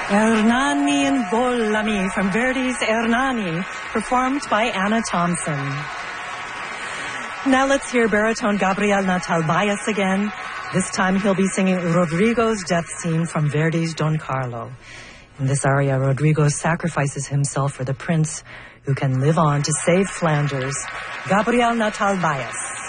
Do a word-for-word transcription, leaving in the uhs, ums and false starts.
Ernani and Volami from Verdi's Ernani, performed by Anna Thompson. Now let's hear baritone Gabriel Natal Baez again. This time he'll be singing Rodrigo's death scene from Verdi's Don Carlo. In this aria, Rodrigo sacrifices himself for the prince who can live on to save Flanders. Gabriel Natal Baez.